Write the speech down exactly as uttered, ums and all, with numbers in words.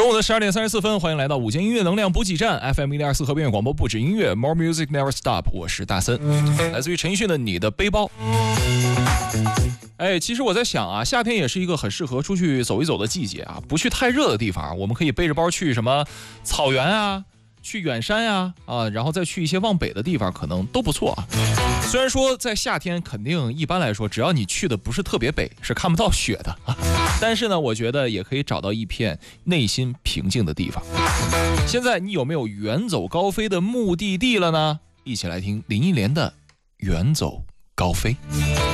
中午的十二点三十四分，欢迎来到午间音乐能量补给站 F M 一零二四河边广播，不止音乐 ，More Music Never Stop。我是大森，来自于陈奕迅的《你的背包》。哎，其实我在想啊，夏天也是一个很适合出去走一走的季节啊，不去太热的地方，我们可以背着包去什么草原啊，去远山呀 啊, 啊，然后再去一些往北的地方，可能都不错啊。虽然说在夏天肯定一般来说，只要你去的不是特别北，是看不到雪的啊。但是呢，我觉得也可以找到一片内心平静的地方。现在你有没有远走高飞的目的地了呢？一起来听林忆莲的《远走高飞》。